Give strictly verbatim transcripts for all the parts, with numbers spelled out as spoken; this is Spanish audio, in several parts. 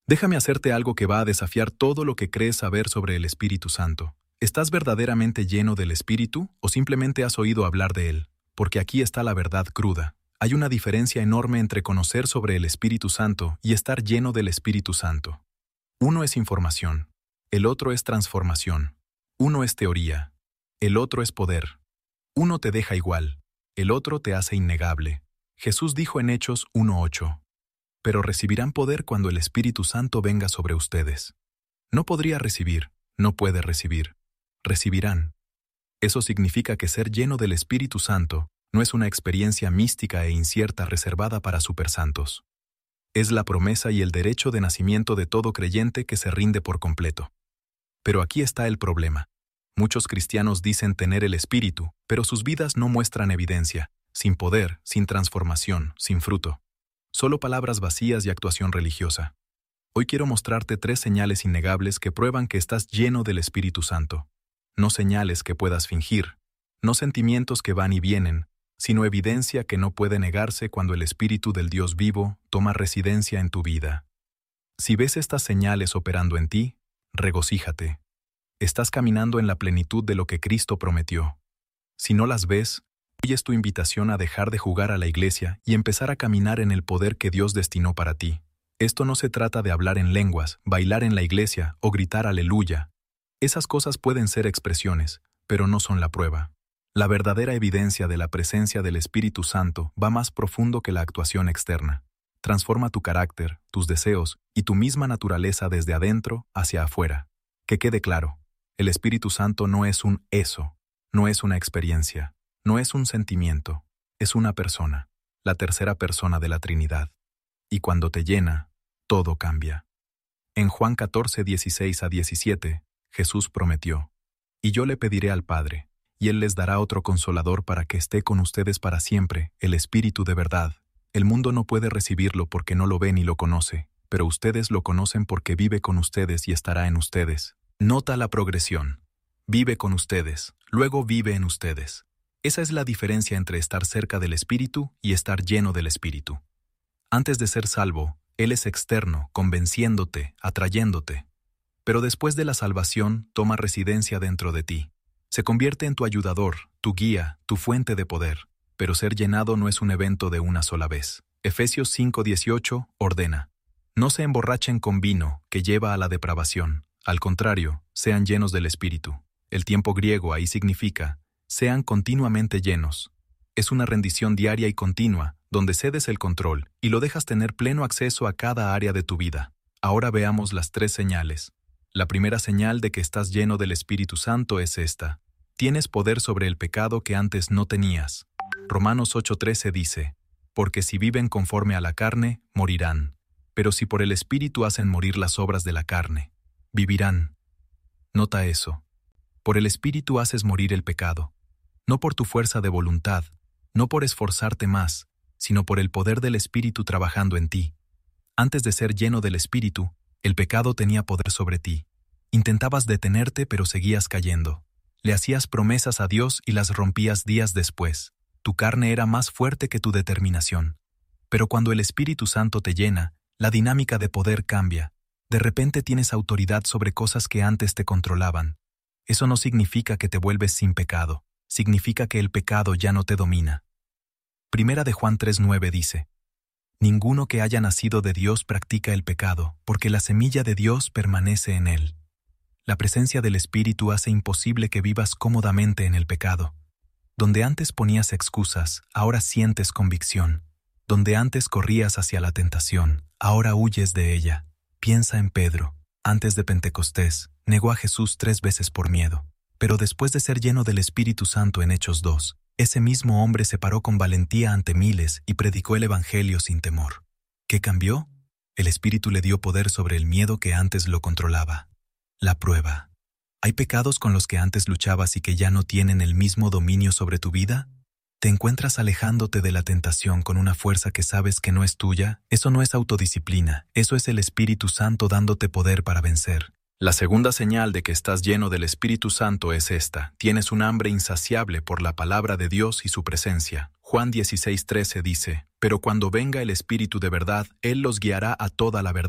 Déjame hacerte algo que va a desafiar todo lo que crees saber sobre el Espíritu Santo. ¿Estás verdaderamente lleno del Espíritu o simplemente has oído hablar de él? Porque aquí está la verdad cruda. Hay una diferencia enorme entre conocer sobre el Espíritu Santo y estar lleno del Espíritu Santo. Uno es información, el otro es transformación. Uno es teoría, el otro es poder. Uno te deja igual, el otro te hace innegable. Jesús dijo en Hechos uno ocho, pero recibirán poder cuando el Espíritu Santo venga sobre ustedes. No podría recibir, no puede recibir. Recibirán. Eso significa que ser lleno del Espíritu Santo no es una experiencia mística e incierta reservada para supersantos. Es la promesa y el derecho de nacimiento de todo creyente que se rinde por completo. Pero aquí está el problema. Muchos cristianos dicen tener el Espíritu, pero sus vidas no muestran evidencia, sin poder, sin transformación, sin fruto. Solo palabras vacías y actuación religiosa. Hoy quiero mostrarte tres señales innegables que prueban que estás lleno del Espíritu Santo. No señales que puedas fingir, no sentimientos que van y vienen, sino evidencia que no puede negarse cuando el Espíritu del Dios vivo toma residencia en tu vida. Si ves estas señales operando en ti, regocíjate. Estás caminando en la plenitud de lo que Cristo prometió. Si no las ves, hoy es tu invitación a dejar de jugar a la iglesia y empezar a caminar en el poder que Dios destinó para ti. Esto no se trata de hablar en lenguas, bailar en la iglesia o gritar aleluya. Esas cosas pueden ser expresiones, pero no son la prueba. La verdadera evidencia de la presencia del Espíritu Santo va más profundo que la actuación externa. Transforma tu carácter, tus deseos y tu misma naturaleza desde adentro hacia afuera. Que quede claro, el Espíritu Santo no es un eso, no es una experiencia, no es un sentimiento, es una persona, la tercera persona de la Trinidad. Y cuando te llena, todo cambia. En Juan catorce, dieciséis a diecisiete, Jesús prometió, «Y yo le pediré al Padre, y Él les dará otro consolador para que esté con ustedes para siempre, el Espíritu de verdad. El mundo no puede recibirlo porque no lo ve ni lo conoce, pero ustedes lo conocen porque vive con ustedes y estará en ustedes». Nota la progresión. Vive con ustedes, luego vive en ustedes. Esa es la diferencia entre estar cerca del Espíritu y estar lleno del Espíritu. Antes de ser salvo, Él es externo, convenciéndote, atrayéndote. Pero después de la salvación, toma residencia dentro de ti. Se convierte en tu ayudador, tu guía, tu fuente de poder. Pero ser llenado no es un evento de una sola vez. Efesios cinco dieciocho ordena: no se emborrachen con vino, que lleva a la depravación. Al contrario, sean llenos del Espíritu. El tiempo griego ahí significa, sean continuamente llenos. Es una rendición diaria y continua, donde cedes el control y lo dejas tener pleno acceso a cada área de tu vida. Ahora veamos las tres señales. La primera señal de que estás lleno del Espíritu Santo es esta: tienes poder sobre el pecado que antes no tenías. Romanos ocho trece dice, porque si viven conforme a la carne, morirán. Pero si por el Espíritu hacen morir las obras de la carne, vivirán. Nota eso. Por el Espíritu haces morir el pecado. No por tu fuerza de voluntad, no por esforzarte más, sino por el poder del Espíritu trabajando en ti. Antes de ser lleno del Espíritu, el pecado tenía poder sobre ti. Intentabas detenerte, pero seguías cayendo. Le hacías promesas a Dios y las rompías días después. Tu carne era más fuerte que tu determinación. Pero cuando el Espíritu Santo te llena, la dinámica de poder cambia. De repente tienes autoridad sobre cosas que antes te controlaban. Eso no significa que te vuelves sin pecado. Significa que el pecado ya no te domina. Primera de Juan tres nueve dice, ninguno que haya nacido de Dios practica el pecado, porque la semilla de Dios permanece en él. La presencia del Espíritu hace imposible que vivas cómodamente en el pecado. Donde antes ponías excusas, ahora sientes convicción. Donde antes corrías hacia la tentación, ahora huyes de ella. Piensa en Pedro. Antes de Pentecostés, negó a Jesús tres veces por miedo. Pero después de ser lleno del Espíritu Santo en Hechos dos, ese mismo hombre se paró con valentía ante miles y predicó el Evangelio sin temor. ¿Qué cambió? El Espíritu le dio poder sobre el miedo que antes lo controlaba. La prueba. ¿Hay pecados con los que antes luchabas y que ya no tienen el mismo dominio sobre tu vida? ¿Te encuentras alejándote de la tentación con una fuerza que sabes que no es tuya? Eso no es autodisciplina, eso es el Espíritu Santo dándote poder para vencer. La segunda señal de que estás lleno del Espíritu Santo es esta: tienes un hambre insaciable por la palabra de Dios y su presencia. Juan dieciséis trece dice, pero cuando venga el Espíritu de verdad, Él los guiará a toda la verdad.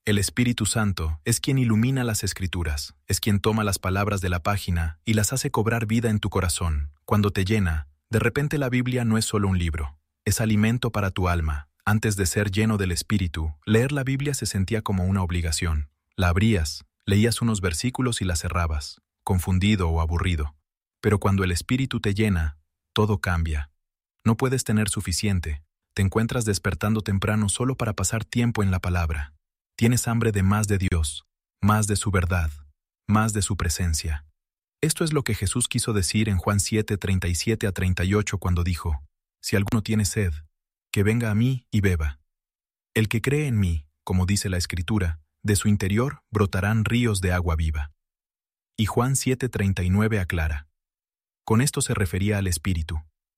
El Espíritu Santo es quien ilumina las Escrituras, es quien toma las palabras de la página y las hace cobrar vida en tu corazón. Cuando te llena, de repente la Biblia no es solo un libro, es alimento para tu alma. Antes de ser lleno del Espíritu, leer la Biblia se sentía como una obligación. La abrías, leías unos versículos y la cerrabas, confundido o aburrido. Pero cuando el Espíritu te llena, todo cambia. No puedes tener suficiente. Te encuentras despertando temprano solo para pasar tiempo en la palabra. Tienes hambre de más de Dios, más de su verdad, más de su presencia. Esto es lo que Jesús quiso decir en Juan siete, treinta y siete a treinta y ocho cuando dijo: Si alguno tiene sed, que venga a mí y beba. El que cree en mí, como dice la Escritura, de su interior brotarán ríos de agua viva. Y Juan siete, treinta y nueve aclara: Con esto se refería al Espíritu.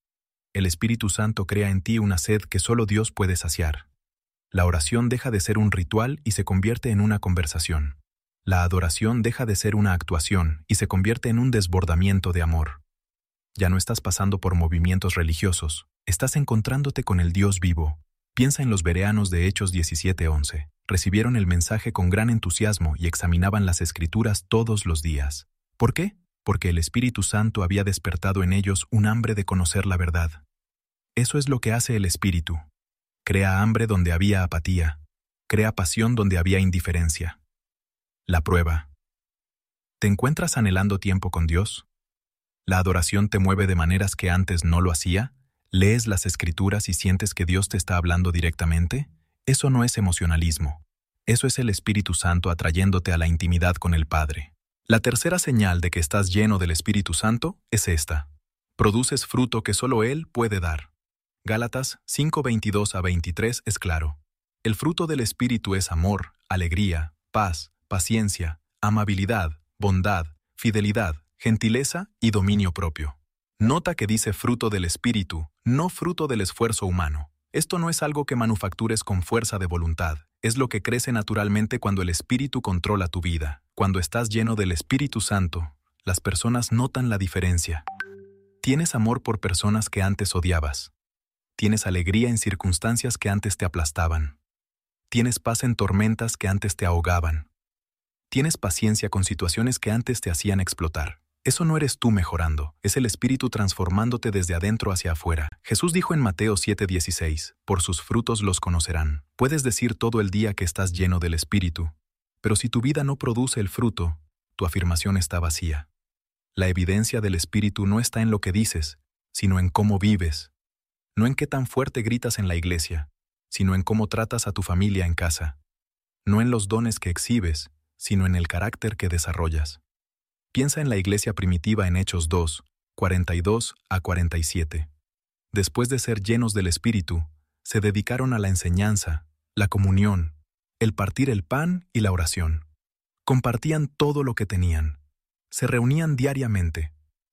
El Espíritu Santo crea en ti una sed que solo Dios puede saciar. La oración deja de ser un ritual y se convierte en una conversación. La adoración deja de ser una actuación y se convierte en un desbordamiento de amor. Ya no estás pasando por movimientos religiosos, estás encontrándote con el Dios vivo. Piensa en los bereanos de Hechos diecisiete once. Recibieron el mensaje con gran entusiasmo y examinaban las Escrituras todos los días. ¿Por qué? Porque el Espíritu Santo había despertado en ellos un hambre de conocer la verdad. Eso es lo que hace el Espíritu. Crea hambre donde había apatía. Crea pasión donde había indiferencia. La prueba. ¿Te encuentras anhelando tiempo con Dios? ¿La adoración te mueve de maneras que antes no lo hacía? ¿Lees las Escrituras y sientes que Dios te está hablando directamente? Eso no es emocionalismo. Eso es el Espíritu Santo atrayéndote a la intimidad con el Padre. La tercera señal de que estás lleno del Espíritu Santo es esta: produces fruto que solo Él puede dar. Gálatas cinco, veintidós a veintitrés es claro. El fruto del Espíritu es amor, alegría, paz, paciencia, amabilidad, bondad, fidelidad, gentileza y dominio propio. Nota que dice fruto del Espíritu, no fruto del esfuerzo humano. Esto no es algo que manufactures con fuerza de voluntad, es lo que crece naturalmente cuando el Espíritu controla tu vida. Cuando estás lleno del Espíritu Santo, las personas notan la diferencia. Tienes amor por personas que antes odiabas. Tienes alegría en circunstancias que antes te aplastaban. Tienes paz en tormentas que antes te ahogaban. Tienes paciencia con situaciones que antes te hacían explotar. Eso no eres tú mejorando, es el Espíritu transformándote desde adentro hacia afuera. Jesús dijo en Mateo siete, dieciséis, por sus frutos los conocerán. Puedes decir todo el día que estás lleno del Espíritu, pero si tu vida no produce el fruto, tu afirmación está vacía. La evidencia del Espíritu no está en lo que dices, sino en cómo vives. No en qué tan fuerte gritas en la iglesia, sino en cómo tratas a tu familia en casa. No en los dones que exhibes, sino en el carácter que desarrollas. Piensa en la iglesia primitiva en Hechos dos, cuarenta y dos a cuarenta y siete. Después de ser llenos del Espíritu, se dedicaron a la enseñanza, la comunión, el partir el pan y la oración. Compartían todo lo que tenían. Se reunían diariamente.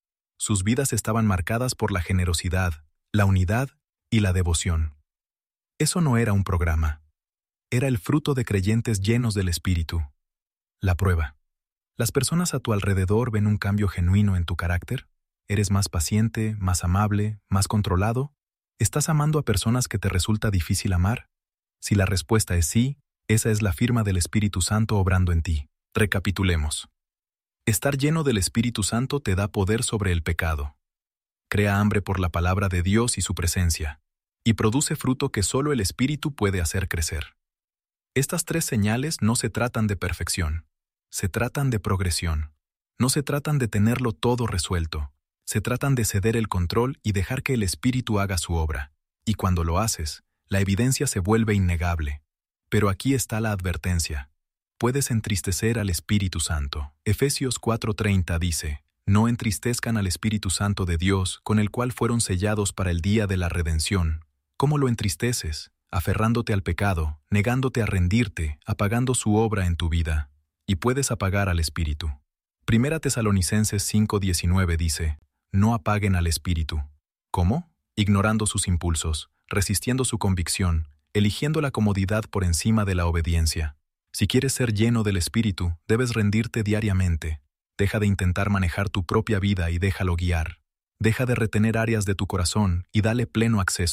Sus vidas estaban marcadas por la generosidad, la unidad y la devoción. Eso no era un programa. Era el fruto de creyentes llenos del Espíritu. La prueba. ¿Las personas a tu alrededor ven un cambio genuino en tu carácter? ¿Eres más paciente, más amable, más controlado? ¿Estás amando a personas que te resulta difícil amar? Si la respuesta es sí, esa es la firma del Espíritu Santo obrando en ti. Recapitulemos. Estar lleno del Espíritu Santo te da poder sobre el pecado. Crea hambre por la palabra de Dios y su presencia, y produce fruto que solo el Espíritu puede hacer crecer. Estas tres señales no se tratan de perfección, se tratan de progresión. No se tratan de tenerlo todo resuelto, se tratan de ceder el control y dejar que el Espíritu haga su obra. Y cuando lo haces, la evidencia se vuelve innegable. Pero aquí está la advertencia. Puedes entristecer al Espíritu Santo. Efesios cuatro treinta dice: no entristezcan al Espíritu Santo de Dios, con el cual fueron sellados para el día de la redención. ¿Cómo lo entristeces? Aferrándote al pecado, negándote a rendirte, apagando su obra en tu vida. Y puedes apagar al Espíritu. Primera Tesalonicenses cinco diecinueve dice: no apaguen al Espíritu. ¿Cómo? Ignorando sus impulsos, resistiendo su convicción, eligiendo la comodidad por encima de la obediencia. Si quieres ser lleno del Espíritu, debes rendirte diariamente. Deja de intentar manejar tu propia vida y déjalo guiar. Deja de retener áreas de tu corazón y dale pleno acceso.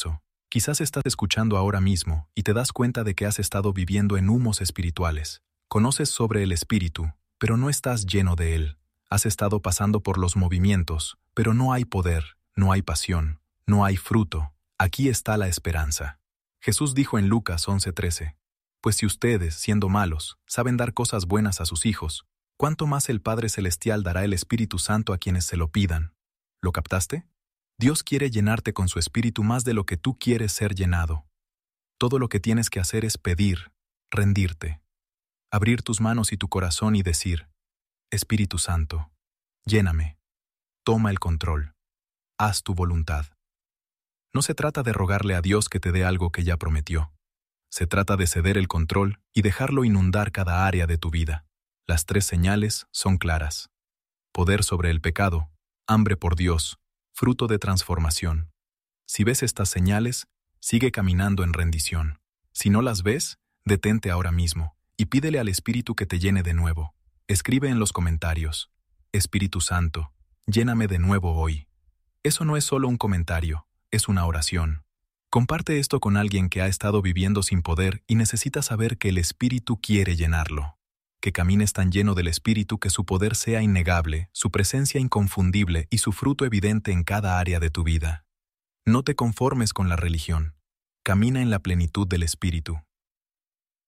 Quizás estás escuchando ahora mismo y te das cuenta de que has estado viviendo en humos espirituales. Conoces sobre el espíritu, pero no estás lleno de él. Has estado pasando por los movimientos, pero no hay poder, no hay pasión, no hay fruto. Aquí está la esperanza. Jesús dijo en Lucas once trece, pues si ustedes, siendo malos, saben dar cosas buenas a sus hijos, ¿cuánto más el Padre Celestial dará el Espíritu Santo a quienes se lo pidan? ¿Lo captaste? Dios quiere llenarte con su Espíritu más de lo que tú quieres ser llenado. Todo lo que tienes que hacer es pedir, rendirte, abrir tus manos y tu corazón y decir, Espíritu Santo, lléname, toma el control, haz tu voluntad. No se trata de rogarle a Dios que te dé algo que ya prometió. Se trata de ceder el control y dejarlo inundar cada área de tu vida. Las tres señales son claras. Poder sobre el pecado, hambre por Dios, fruto de transformación. Si ves estas señales, sigue caminando en rendición. Si no las ves, detente ahora mismo y pídele al Espíritu que te llene de nuevo. Escribe en los comentarios, Espíritu Santo, lléname de nuevo hoy. Eso no es solo un comentario, es una oración. Comparte esto con alguien que ha estado viviendo sin poder y necesita saber que el Espíritu quiere llenarlo. Que camines tan lleno del Espíritu que su poder sea innegable, su presencia inconfundible y su fruto evidente en cada área de tu vida. No te conformes con la religión. Camina en la plenitud del Espíritu.